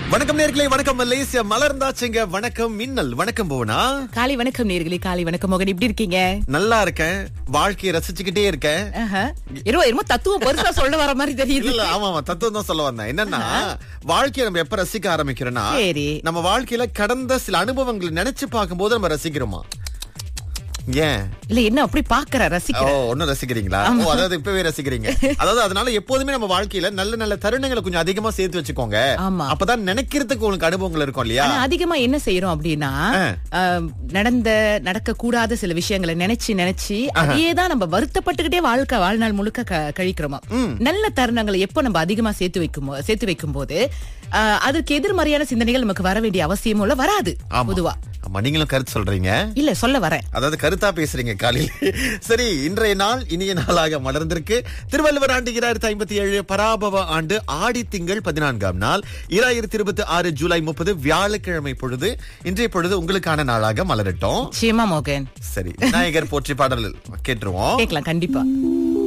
வணக்கம் நேர்களே, வணக்கம் மலேசியா மலர்ந்தாச்சுங்க. வணக்கம் மின்னல், வணக்கம் போனா. காலை வணக்கம் நேர்களே, காலை வணக்கம் மோகன், எப்படி இருக்கீங்க? நல்லா இருக்கேன், வாழ்க்கையை ரசிச்சுக்கிட்டே இருக்கேன். என்னமோ தத்துவம் பெருசா சொல்ல வர மாதிரி தெரியுது. இல்ல, ஆமா தத்துவம் தான் சொல்ல வந்தேன். என்னன்னா, வாழ்க்கையை நம்ம எப்ப ரசிக்க ஆரம்பிக்கிறோம்னா, நம்ம வாழ்க்கையில கடந்த சில அனுபவங்களை நினைச்சு பார்க்கும்போது நம்ம ரசிக்கிறோமா? ஏன் இல்ல, என்ன அப்படி பாக்குற ரசிக்கிற? ஒன்னும் ரசிக்கிறீங்களா? அதாவது இப்பவே ரசிக்கிறீங்க. அதாவது அதனால எப்போதுமே நம்ம வாழ்க்கையில நல்ல நல்ல தருணங்களை கொஞ்சம் அதிகமா சேர்த்து வச்சுக்கோங்க. அப்பதான் நினைக்கிறதுக்கு உங்களுக்கு அனுபவங்கள் இருக்கும் இல்லையா? அதிகமா என்ன செய்யறோம் அப்படின்னா, நடக்க கூடாத சில விஷயங்களை நினைச்சு அதையேதான் நம்ம வருத்தப்பட்டுக்கிட்டே வாழ்நாள் முழுக்க கழிக்கிறோமா. நல்ல தருணங்களை எப்போ நம்ம அதிகமா சேர்த்து வைக்கும் போது அதற்கு எதிர்மறையான சிந்தனைகள் நமக்கு வர வேண்டிய அவசியமும் இல்ல, வராது பொதுவா. நீங்களும் கருத்து சொல்றீங்க இல்ல, சொல்ல வரேன். அதாவது கருத்தா பேசுறீங்க காலையில். சரி, இன்றைய நாள் இனிய நாளாக மலர்ந்திருக்கு. திருவள்ளுவர் ஆண்டு 2057, பராபவ ஆண்டு ஆடி திங்கள் 14ஆம் நாள், 2026 ஜூலை 30 வியாழக்கிழமை பொழுது. இன்றைய பொழுது உங்களுக்கான நாளாக மலரட்டும். நிச்சயமா மோகன். சரி, விநாயகர் போற்றி பாடல் கேட்டுருவோம். கேட்கலாம் கண்டிப்பா.